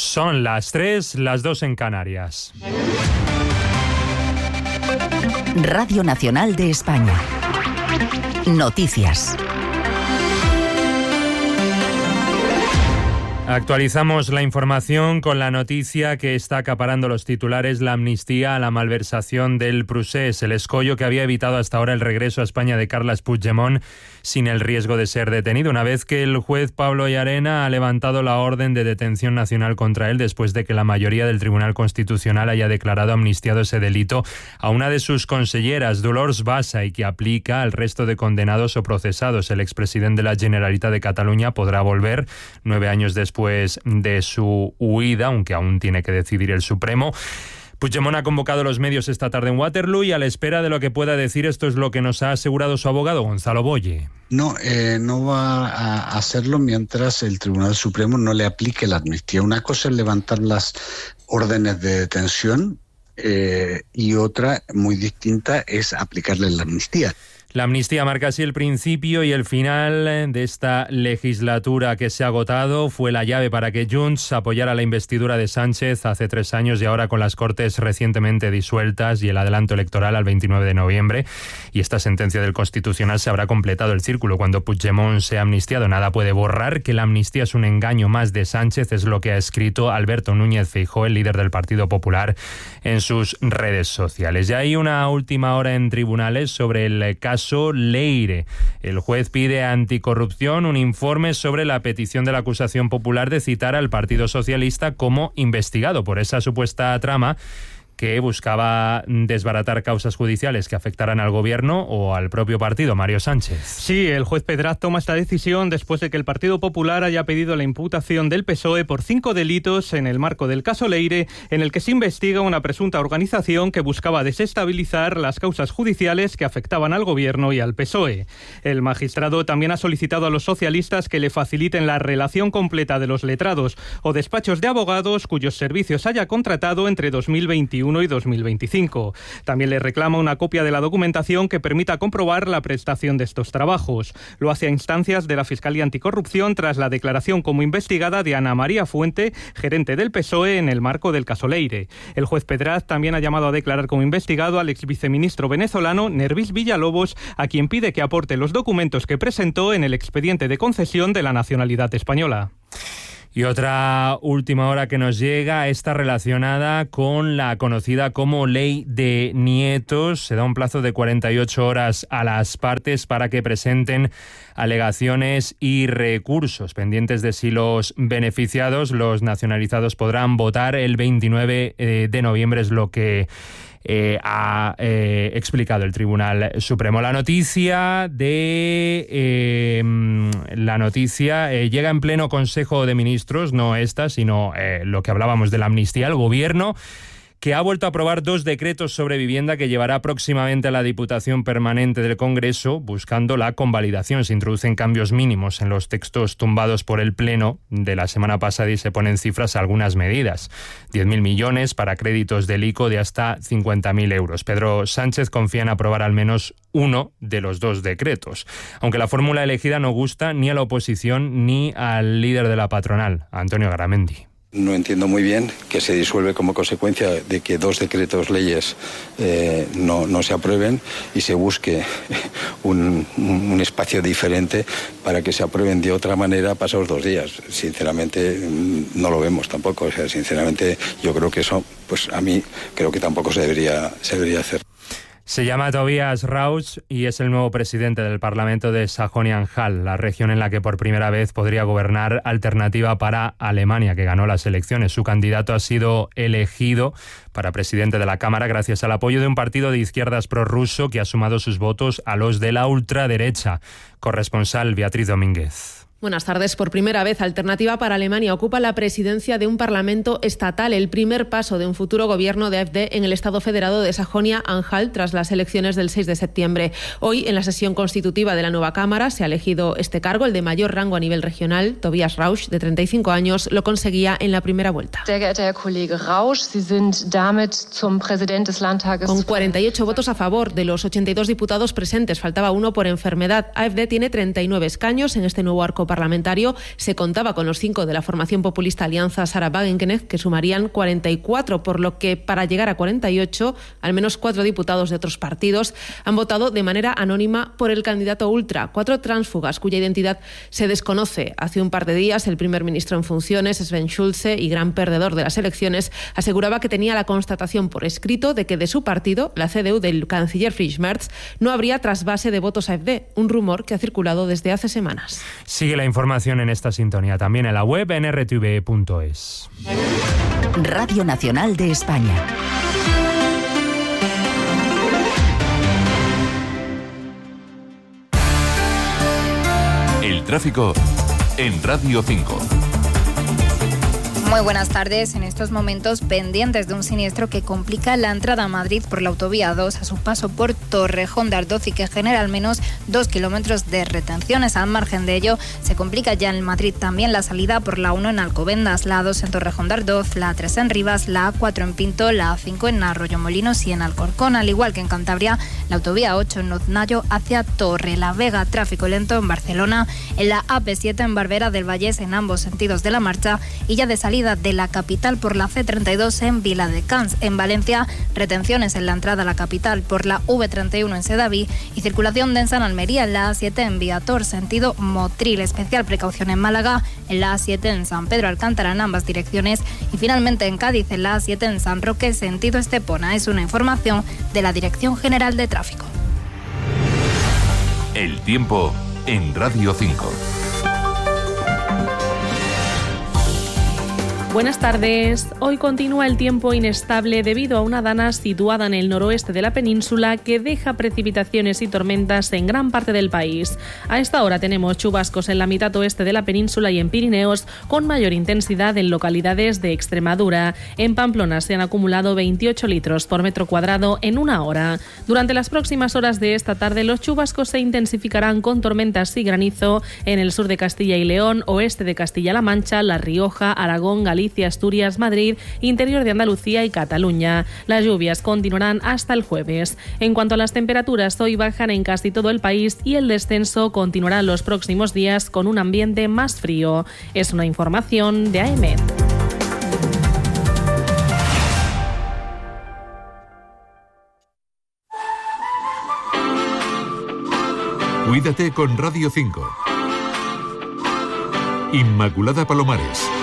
Son las 3, las 2 en Canarias. Radio Nacional de España. Noticias. Actualizamos la información con la noticia que está acaparando los titulares: la amnistía a la malversación del Prusés, el escollo que había evitado hasta ahora el regreso a España de Carles Puigdemont sin el riesgo de ser detenido, una vez que el juez Pablo Llarena ha levantado la orden de detención nacional contra él después de que la mayoría del Tribunal Constitucional haya declarado amnistiado ese delito a una de sus conselleras, Dolors Bassa, y que aplica al resto de condenados o procesados. El expresidente de la Generalitat de Cataluña podrá volver 9 años después de su huida, aunque aún tiene que decidir el Supremo. Puigdemont ha convocado a los medios esta tarde en Waterloo y a la espera de lo que pueda decir, esto es lo que nos ha asegurado su abogado, Gonzalo Boye. No va a hacerlo mientras el Tribunal Supremo no le aplique la amnistía. Una cosa es levantar las órdenes de detención y otra, muy distinta, es aplicarle la amnistía. La amnistía marca así el principio y el final de esta legislatura que se ha agotado. Fue la llave para que Junts apoyara la investidura de Sánchez hace 3 años y ahora con las Cortes recientemente disueltas y el adelanto electoral al 29 de noviembre. Y esta sentencia del Constitucional se habrá completado el círculo cuando Puigdemont sea amnistiado. Nada puede borrar que la amnistía es un engaño más de Sánchez, es lo que ha escrito Alberto Núñez Feijóo, el líder del Partido Popular, en sus redes sociales. Ya hay una última hora en tribunales sobre el caso Leire. El juez pide a Anticorrupción un informe sobre la petición de la acusación popular de citar al Partido Socialista como investigado por esa supuesta trama que buscaba desbaratar causas judiciales que afectaran al gobierno o al propio partido. Mario Sánchez. Sí, el juez Pedraz toma esta decisión después de que el Partido Popular haya pedido la imputación del PSOE por 5 delitos en el marco del caso Leire, en el que se investiga una presunta organización que buscaba desestabilizar las causas judiciales que afectaban al gobierno y al PSOE. El magistrado también ha solicitado a los socialistas que le faciliten la relación completa de los letrados o despachos de abogados cuyos servicios haya contratado entre 2021 y 2025. También le reclama una copia de la documentación que permita comprobar la prestación de estos trabajos. Lo hace a instancias de la Fiscalía Anticorrupción tras la declaración como investigada de Ana María Fuente, gerente del PSOE, en el marco del caso Leire. El juez Pedraz también ha llamado a declarar como investigado al exviceministro venezolano Nervis Villalobos, a quien pide que aporte los documentos que presentó en el expediente de concesión de la nacionalidad española. Y otra última hora que nos llega está relacionada con la conocida como Ley de Nietos. Se da un plazo de 48 horas a las partes para que presenten alegaciones y recursos. Pendientes de si los beneficiados, los nacionalizados, podrán votar el 29 de noviembre, es lo que ha explicado el Tribunal Supremo. La noticia llega en pleno Consejo de Ministros, no esta, sino lo que hablábamos de la amnistía. El Gobierno, que ha vuelto a aprobar 2 decretos sobre vivienda que llevará próximamente a la Diputación Permanente del Congreso, buscando la convalidación. Se introducen cambios mínimos en los textos tumbados por el Pleno de la semana pasada y se ponen cifras a algunas medidas. 10.000 millones para créditos del ICO de hasta 50.000 euros. Pedro Sánchez confía en aprobar al menos uno de los 2 decretos, aunque la fórmula elegida no gusta ni a la oposición ni al líder de la patronal, Antonio Garamendi. No entiendo muy bien que se disuelve como consecuencia de que 2 decretos leyes no se aprueben y se busque un espacio diferente para que se aprueben de otra manera pasados 2 días. Sinceramente no lo vemos tampoco. O sea, sinceramente yo creo que eso, pues a mí creo que tampoco se debería hacer. Se llama Tobias Rauch y es el nuevo presidente del Parlamento de Sajonia-Anhalt, la región en la que por primera vez podría gobernar Alternativa para Alemania, que ganó las elecciones. Su candidato ha sido elegido para presidente de la Cámara gracias al apoyo de un partido de izquierdas prorruso que ha sumado sus votos a los de la ultraderecha. Corresponsal Beatriz Domínguez. Buenas tardes. Por primera vez, Alternativa para Alemania ocupa la presidencia de un parlamento estatal, el primer paso de un futuro gobierno de AfD en el Estado federado de Sajonia-Anhalt tras las elecciones del 6 de septiembre. Hoy, en la sesión constitutiva de la nueva Cámara, se ha elegido este cargo, el de mayor rango a nivel regional. Tobias Rauch, de 35 años, lo conseguía en la primera vuelta. Con 48 votos a favor de los 82 diputados presentes, faltaba uno por enfermedad. AfD tiene 39 escaños en este nuevo arco parlamentario. Se contaba con los 5 de la formación populista Alianza Sarah Wagenknecht, que sumarían 44, por lo que para llegar a 48, al menos 4 diputados de otros partidos han votado de manera anónima por el candidato ultra. 4 tránsfugas cuya identidad se desconoce. Hace un par de días, el primer ministro en funciones, Sven Schulze, y gran perdedor de las elecciones, aseguraba que tenía la constatación por escrito de que de su partido, la CDU del canciller Friedrich Merz, no habría trasvase de votos AfD, un rumor que ha circulado desde hace semanas. Sigue la información en esta sintonía, también en la web en rtve.es. Radio Nacional de España. El tráfico en Radio 5. Muy buenas tardes. En estos momentos pendientes de un siniestro que complica la entrada a Madrid por la autovía 2 a su paso por Torrejón de Ardoz y que genera al menos 2 kilómetros de retenciones. Al margen de ello, se complica ya en Madrid también la salida por la 1 en Alcobendas, la A2 en Torrejón de Ardoz, la A3 en Rivas, la A4 en Pinto, la A5 en Arroyomolinos y en Alcorcón, al igual que en Cantabria, la autovía 8 en Noznayo hacia Torrelavega. Tráfico lento en Barcelona, en la AP7 en Barbera del Vallés en ambos sentidos de la marcha y ya de salida de la capital por la C32 en Viladecans. En Valencia, retenciones en la entrada a la capital por la V31 en Sedaví y circulación densa en Almería en la A7 en Viator, sentido Motril. Especial precaución en Málaga, en la A7 en San Pedro Alcántara en ambas direcciones y finalmente en Cádiz en la A7 en San Roque, sentido Estepona. Es una información de la Dirección General de Tráfico. El tiempo en Radio 5. Buenas tardes. Hoy continúa el tiempo inestable debido a una dana situada en el noroeste de la península que deja precipitaciones y tormentas en gran parte del país. A esta hora tenemos chubascos en la mitad oeste de la península y en Pirineos, con mayor intensidad en localidades de Extremadura. En Pamplona se han acumulado 28 litros por metro cuadrado en una hora. Durante las próximas horas de esta tarde, los chubascos se intensificarán con tormentas y granizo en el sur de Castilla y León, oeste de Castilla-La Mancha, La Rioja, Aragón, Galicia, Asturias, Madrid, interior de Andalucía y Cataluña. Las lluvias continuarán hasta el jueves. En cuanto a las temperaturas, hoy bajan en casi todo el país y el descenso continuará los próximos días con un ambiente más frío. Es una información de AEMET. Cuídate con Radio 5. Inmaculada Palomares.